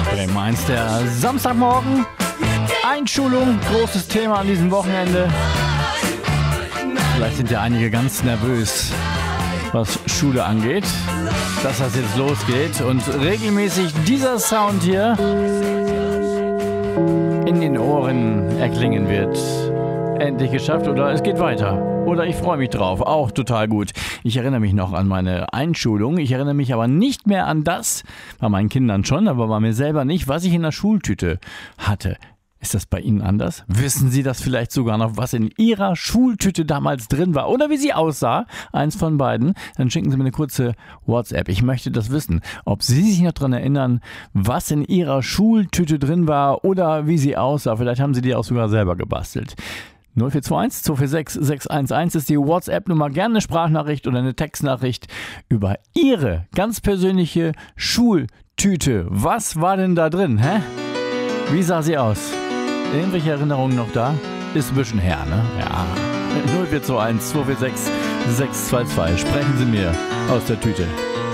Bremen 1, der Samstagmorgen. Einschulung, großes Thema an diesem Wochenende. Vielleicht sind ja einige ganz nervös, was Schule angeht, dass das jetzt losgeht und regelmäßig dieser Sound hier in den Ohren erklingen wird. Endlich geschafft oder es geht weiter. Oder ich freue mich drauf. Auch total gut. Ich erinnere mich noch an meine Einschulung. Ich erinnere mich aber nicht mehr an das, bei meinen Kindern schon, aber bei mir selber nicht, was ich in der Schultüte hatte. Ist das bei Ihnen anders? Wissen Sie das vielleicht sogar noch, was in Ihrer Schultüte damals drin war oder wie sie aussah? Eins von beiden. Dann schicken Sie mir eine kurze WhatsApp. Ich möchte das wissen. Ob Sie sich noch daran erinnern, was in Ihrer Schultüte drin war oder wie sie aussah. Vielleicht haben Sie die auch sogar selber gebastelt. 0421 246 611 ist die WhatsApp-Nummer. Gerne eine Sprachnachricht oder eine Textnachricht über Ihre ganz persönliche Schultüte. Was war denn da drin, hä? Wie sah sie aus? Irgendwelche Erinnerungen noch da? Ist ein bisschen her, ne? Ja. 0421 246 622. Sprechen Sie mir aus der Tüte.